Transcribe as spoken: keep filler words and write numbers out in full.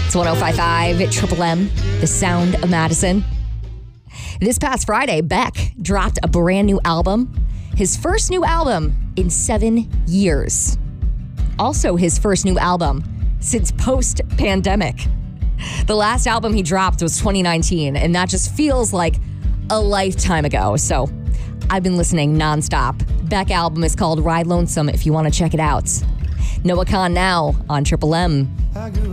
It's one oh five point five Triple M, the sound of Madison. This past Friday, Beck dropped a brand new album. His first new album in seven years. Also his first new album since post-pandemic. The last album he dropped was twenty nineteen, and that just feels like a lifetime ago. So I've been listening nonstop. Beck album is called Ride Lonesome if you want to check it out. Noah Kahan now on Triple M.